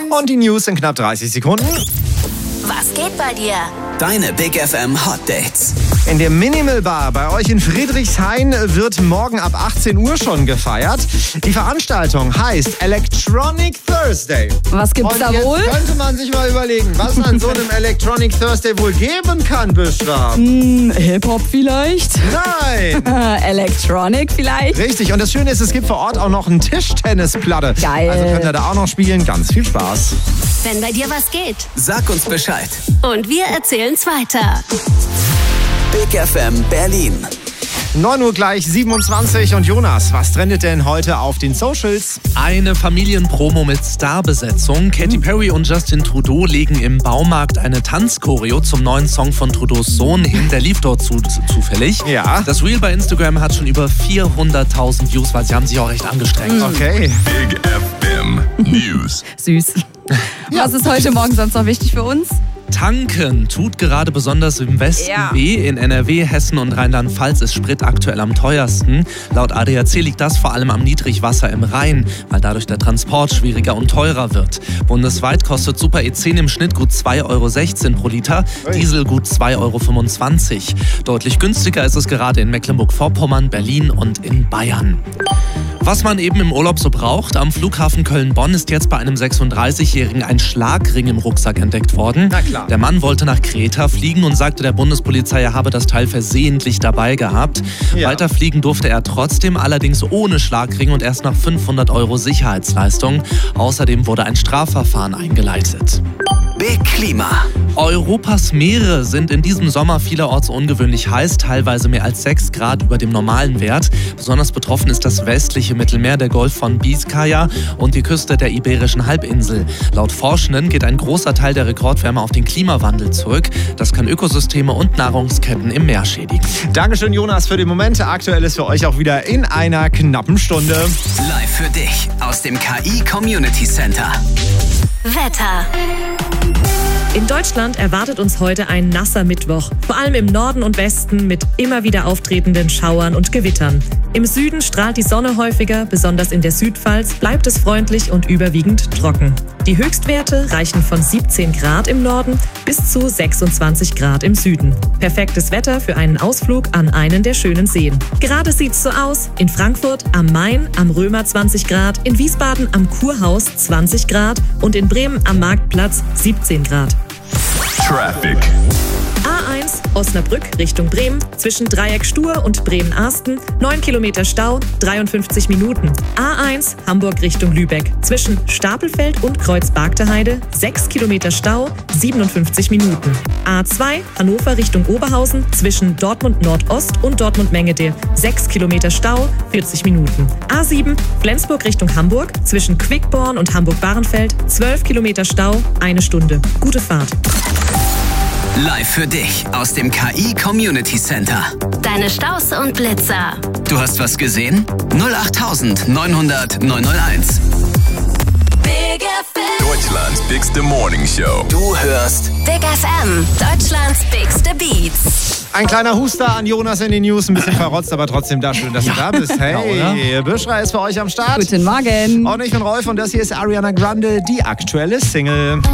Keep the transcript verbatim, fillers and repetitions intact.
Und die News in knapp dreißig Sekunden. Was geht bei dir? Deine Big F M Hot Dates. In der Minimal Bar bei euch in Friedrichshain wird morgen ab achtzehn Uhr schon gefeiert. Die Veranstaltung heißt Electronic Thursday. Was gibt's Und da jetzt wohl? Könnte man sich mal überlegen, was an so einem Electronic Thursday wohl geben kann, Büschra. Hm, Hip-Hop vielleicht? Nein! Electronic vielleicht? Richtig, und das Schöne ist, es gibt vor Ort auch noch eine Tischtennisplatte. Geil. Also könnt ihr da auch noch spielen. Ganz viel Spaß. Wenn bei dir was geht. Sag uns Bescheid. Und wir erzählen's weiter. Big F M Berlin. neun Uhr gleich siebenundzwanzig. Und Jonas, was trendet denn heute auf den Socials? Eine Familienpromo mit Starbesetzung. Katy Perry und Justin Trudeau legen im Baumarkt eine Tanzchoreo zum neuen Song von Trudeaus Sohn hin. Der lief dort zu, zufällig. Ja. Das Reel bei Instagram hat schon über vierhunderttausend Views, weil sie haben sich auch echt angestrengt. Okay. Big F M News. Süß. Was ist heute Morgen sonst noch wichtig für uns? Tanken tut gerade besonders im Westen Ja. weh. In N R W, Hessen und Rheinland-Pfalz ist Sprit aktuell am teuersten. Laut A D A C liegt das vor allem am Niedrigwasser im Rhein, weil dadurch der Transport schwieriger und teurer wird. Bundesweit kostet Super E zehn im Schnitt gut zwei Euro sechzehn pro Liter, Diesel gut zwei Euro fünfundzwanzig. Deutlich günstiger ist es gerade in Mecklenburg-Vorpommern, Berlin und in Bayern. Was man eben im Urlaub so braucht, am Flughafen Köln-Bonn ist jetzt bei einem sechsunddreißigjährigen ein Schlagring im Rucksack entdeckt worden. Na klar. Der Mann wollte nach Kreta fliegen und sagte der Bundespolizei, er habe das Teil versehentlich dabei gehabt. Ja. Weiterfliegen durfte er trotzdem, allerdings ohne Schlagring und erst nach fünfhundert Euro Sicherheitsleistung. Außerdem wurde ein Strafverfahren eingeleitet. Big Klima. Europas Meere sind in diesem Sommer vielerorts ungewöhnlich heiß, teilweise mehr als sechs Grad über dem normalen Wert. Besonders betroffen ist das westliche Mittelmeer, der Golf von Biskaya und die Küste der Iberischen Halbinsel. Laut Forschenden geht ein großer Teil der Rekordwärme auf den Klimawandel zurück. Das kann Ökosysteme und Nahrungsketten im Meer schädigen. Dankeschön, Jonas, für den Moment. Aktuell ist für euch auch wieder in einer knappen Stunde. Live für dich aus dem K I Community Center. Wetter. In Deutschland erwartet uns heute ein nasser Mittwoch, vor allem im Norden und Westen mit immer wieder auftretenden Schauern und Gewittern. Im Süden strahlt die Sonne häufiger, besonders in der Südpfalz bleibt es freundlich und überwiegend trocken. Die Höchstwerte reichen von siebzehn Grad im Norden bis zu sechsundzwanzig Grad im Süden. Perfektes Wetter für einen Ausflug an einen der schönen Seen. Gerade sieht's so aus: in Frankfurt am Main am Römer zwanzig Grad, in Wiesbaden am Kurhaus zwanzig Grad und in Bremen am Marktplatz siebzehn Grad. Traffic. A eins Osnabrück Richtung Bremen zwischen Dreieck Stur und Bremen-Arsten neun Kilometer Stau, dreiundfünfzig Minuten. A eins Hamburg Richtung Lübeck zwischen Stapelfeld und Kreuz-Bargteheide sechs Kilometer Stau, siebenundfünfzig Minuten. A zwei Hannover Richtung Oberhausen zwischen Dortmund Nordost und Dortmund Mengede sechs Kilometer Stau, vierzig Minuten. A sieben Flensburg Richtung Hamburg zwischen Quickborn und Hamburg-Bahrenfeld zwölf Kilometer Stau, eine Stunde. Gute Fahrt. Live für dich aus dem K I Community Center. Deine Staus und Blitzer. Du hast was gesehen? null acht neunhundert neunhunderteins. Big F M. Deutschlands bigste Morning Show. Du hörst Big F M. Deutschlands bigste Beats. Ein kleiner Huster an Jonas in den News, ein bisschen verrotzt, aber trotzdem da schön, dass du da bist. Hey, Büschra ist für euch am Start. Guten Morgen. Und ich bin Rolf und das hier ist Ariana Grande, die aktuelle Single.